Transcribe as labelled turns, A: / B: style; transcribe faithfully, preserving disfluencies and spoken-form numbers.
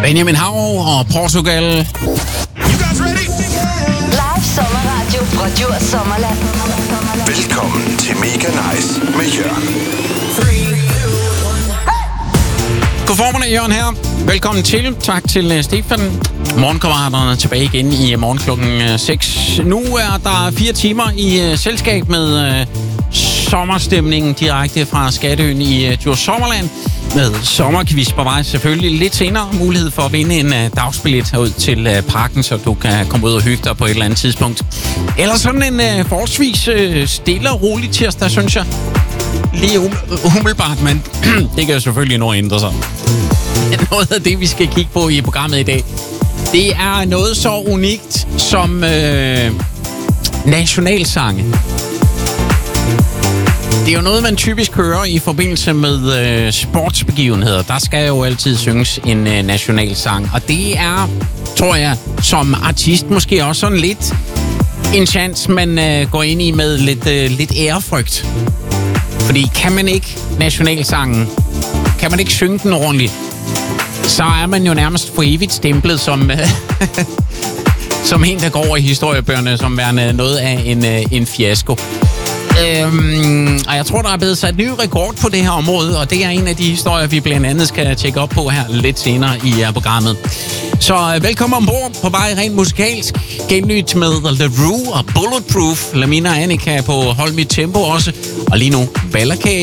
A: Benjamin Hav og Portugal.
B: You guys ready?
C: Live sommerradio fra Djurs Sommerland.
B: Velkommen til Mega Nice med Jørgen.
A: God formiddag, Jørgen her. Velkommen til. Tak til uh, Stefan. Morgenkammeraterne tilbage igen i morgen klokken seks. Nu er der fire timer i uh, selskab med uh, sommerstemningen direkte fra Skatteøen i uh, Djurs Sommerland. Med sommerquiz på vej selvfølgelig lidt senere. Mulighed for at vinde en uh, dagsbillet herud til uh, parken, så du kan komme ud og hygge dig på et eller andet tidspunkt. Eller sådan en uh, forholdsvis uh, stille og rolig tirsdag, synes jeg. Lige um- umiddelbart, men det kan jo selvfølgelig nå at ændre sig. Noget af det, vi skal kigge på i programmet i dag, det er noget så unikt som øh, nationalsange. Det er jo noget, man typisk hører i forbindelse med øh, sportsbegivenheder. Der skal jo altid synges en øh, nationalsang. Og det er, tror jeg, som artist måske også sådan lidt en chance, man øh, går ind i med lidt, øh, lidt ærefrygt. Fordi kan man ikke nationalsangen, kan man ikke synge den ordentligt, så er man jo nærmest for evigt stemplet som, øh, som en, der går over i historiebøgerne, som værende noget af en, øh, en fiasko. Øhm, og jeg tror, der er blevet sat ny rekord på det her område, og det er en af de historier, vi blandt andet skal tjekke op på her lidt senere i uh, programmet. Så uh, velkommen ombord på vej rent musikalsk. Gennyt med The Roo og Bulletproof. Lamina og Annika på Hold Mit Tempo også. Og lige nu, Ballerkage.